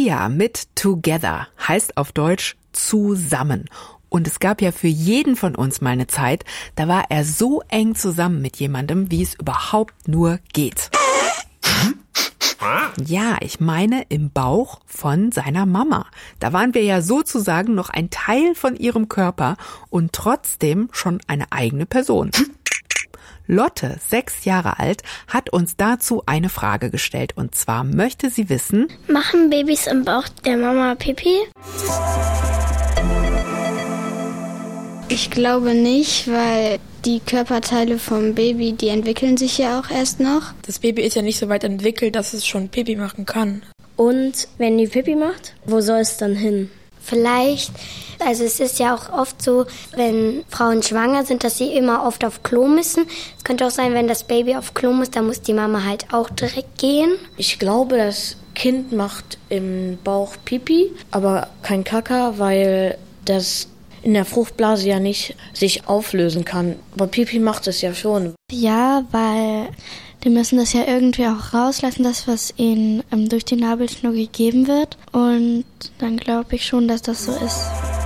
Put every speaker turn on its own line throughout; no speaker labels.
Sia mit Together heißt auf Deutsch zusammen. Und es gab ja für jeden von uns mal eine Zeit, da war er so eng zusammen mit jemandem, wie es überhaupt nur geht. Ja, ich meine im Bauch von seiner Mama. Da waren wir ja sozusagen noch ein Teil von ihrem Körper und trotzdem schon eine eigene Person. Lotte, 6 Jahre alt, hat uns dazu eine Frage gestellt. Und zwar möchte sie wissen:
Machen Babys im Bauch der Mama Pipi? Ich glaube nicht, weil die Körperteile vom Baby, die entwickeln sich ja auch erst noch.
Das Baby ist ja nicht so weit entwickelt, dass es schon Pipi machen kann.
Und wenn die Pipi macht, wo soll es dann hin?
Vielleicht, also es ist ja auch oft so, wenn Frauen schwanger sind, dass sie immer oft auf Klo müssen. Es könnte auch sein, wenn das Baby auf Klo muss, dann muss die Mama halt auch direkt gehen.
Ich glaube, das Kind macht im Bauch Pipi, aber kein Kaka, weil das in der Fruchtblase ja nicht sich auflösen kann. Aber Pipi macht es ja schon.
Ja, weil die müssen das ja irgendwie auch rauslassen, das, was ihnen durch die Nabelschnur gegeben wird. Und dann glaube ich schon, dass das so ist.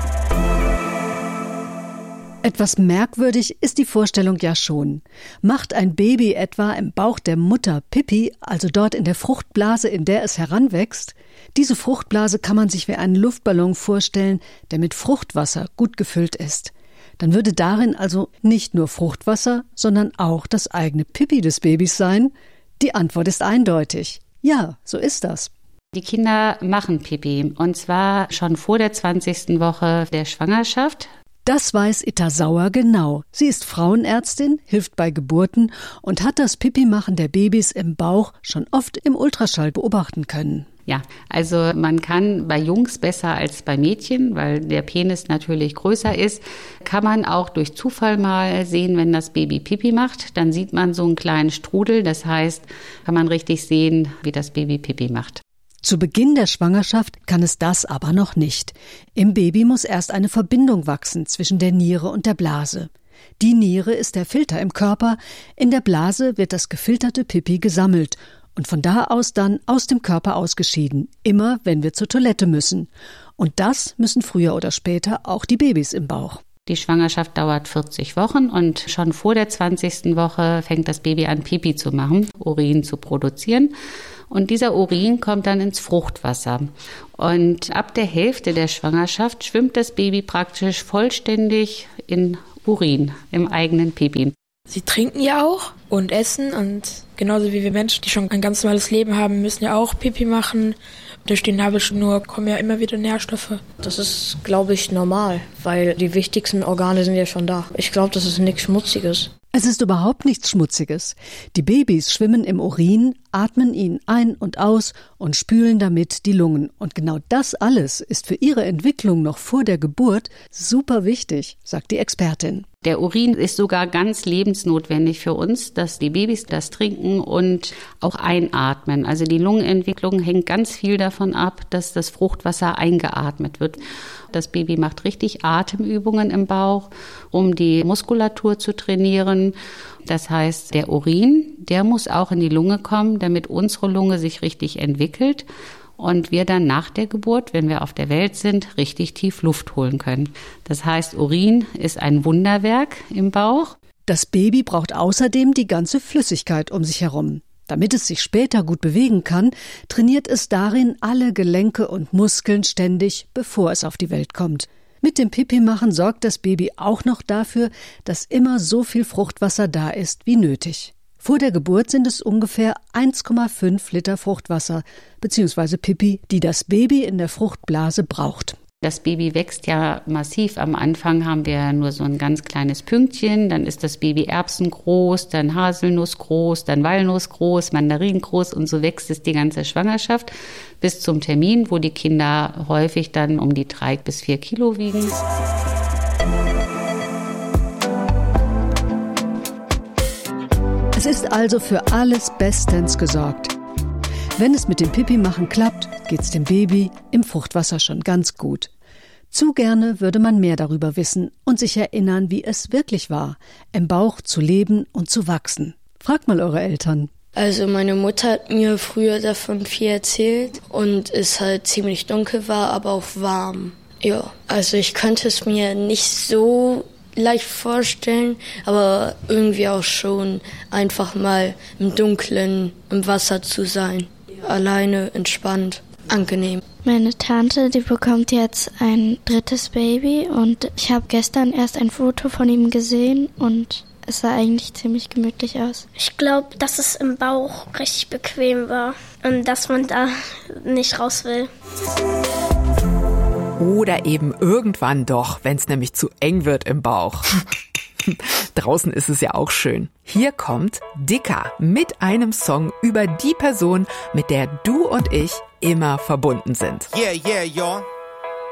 Etwas merkwürdig ist die Vorstellung ja schon. Macht ein Baby etwa im Bauch der Mutter Pipi, also dort in der Fruchtblase, in der es heranwächst? Diese Fruchtblase kann man sich wie einen Luftballon vorstellen, der mit Fruchtwasser gut gefüllt ist. Dann würde darin also nicht nur Fruchtwasser, sondern auch das eigene Pipi des Babys sein? Die Antwort ist eindeutig. Ja, so ist das.
Die Kinder machen Pipi, und zwar schon vor der 20. Woche der Schwangerschaft.
Das weiß Itta Sauer genau. Sie ist Frauenärztin, hilft bei Geburten und hat das Pipi-Machen der Babys im Bauch schon oft im Ultraschall beobachten können.
Ja, also man kann bei Jungs besser als bei Mädchen, weil der Penis natürlich größer ist, kann man auch durch Zufall mal sehen, wenn das Baby Pipi macht. Dann sieht man so einen kleinen Strudel, das heißt, kann man richtig sehen, wie das Baby Pipi macht.
Zu Beginn der Schwangerschaft kann es das aber noch nicht. Im Baby muss erst eine Verbindung wachsen zwischen der Niere und der Blase. Die Niere ist der Filter im Körper, in der Blase wird das gefilterte Pipi gesammelt und von da aus dann aus dem Körper ausgeschieden, immer wenn wir zur Toilette müssen. Und das müssen früher oder später auch die Babys im Bauch.
Die Schwangerschaft dauert 40 Wochen und schon vor der 20. Woche fängt das Baby an, Pipi zu machen, Urin zu produzieren. Und dieser Urin kommt dann ins Fruchtwasser. Und ab der Hälfte der Schwangerschaft schwimmt das Baby praktisch vollständig in Urin, im eigenen Pipi.
Sie trinken ja auch und essen, und genauso wie wir Menschen, die schon ein ganz normales Leben haben, müssen ja auch Pipi machen. Durch die Nabelschnur kommen ja immer wieder Nährstoffe.
Das ist, glaube ich, normal, weil die wichtigsten Organe sind ja schon da. Ich glaube, das ist nichts Schmutziges.
Es ist überhaupt nichts Schmutziges. Die Babys schwimmen im Urin, atmen ihn ein und aus und spülen damit die Lungen. Und genau das alles ist für ihre Entwicklung noch vor der Geburt super wichtig, sagt die Expertin.
Der Urin ist sogar ganz lebensnotwendig für uns, dass die Babys das trinken und auch einatmen. Also die Lungenentwicklung hängt ganz viel davon ab, dass das Fruchtwasser eingeatmet wird. Das Baby macht richtig Atemübungen im Bauch, um die Muskulatur zu trainieren. Das heißt, der Urin, der muss auch in die Lunge kommen, damit unsere Lunge sich richtig entwickelt und wir dann nach der Geburt, wenn wir auf der Welt sind, richtig tief Luft holen können. Das heißt, Urin ist ein Wunderwerk im Bauch.
Das Baby braucht außerdem die ganze Flüssigkeit um sich herum. Damit es sich später gut bewegen kann, trainiert es darin alle Gelenke und Muskeln ständig, bevor es auf die Welt kommt. Mit dem Pipi-Machen sorgt das Baby auch noch dafür, dass immer so viel Fruchtwasser da ist wie nötig. Vor der Geburt sind es ungefähr 1,5 Liter Fruchtwasser bzw. Pipi, die das Baby in der Fruchtblase braucht.
Das Baby wächst ja massiv. Am Anfang haben wir nur so ein ganz kleines Pünktchen, dann ist das Baby erbsengroß, dann haselnussgroß, dann walnussgroß, mandaringroß, und so wächst es die ganze Schwangerschaft bis zum Termin, wo die Kinder häufig dann um die 3 bis 4 Kilo wiegen.
Es ist also für alles bestens gesorgt. Wenn es mit dem Pipi-Machen klappt, geht's dem Baby im Fruchtwasser schon ganz gut. Zu gerne würde man mehr darüber wissen und sich erinnern, wie es wirklich war, im Bauch zu leben und zu wachsen. Fragt mal eure Eltern.
Also meine Mutter hat mir früher davon viel erzählt und es halt ziemlich dunkel war, aber auch warm. Ja, also ich könnte es mir nicht so leicht vorstellen, aber irgendwie auch schon einfach mal im Dunkeln im Wasser zu sein. Alleine, entspannt, angenehm.
Meine Tante, die bekommt jetzt ein 3. Baby und ich habe gestern erst ein Foto von ihm gesehen und es sah eigentlich ziemlich gemütlich aus.
Ich glaube, dass es im Bauch richtig bequem war und dass man da nicht raus will.
Oder eben irgendwann doch, wenn es nämlich zu eng wird im Bauch. Draußen ist es ja auch schön. Hier kommt Dicker mit einem Song über die Person, mit der du und ich immer verbunden sind.
Yeah, y'all.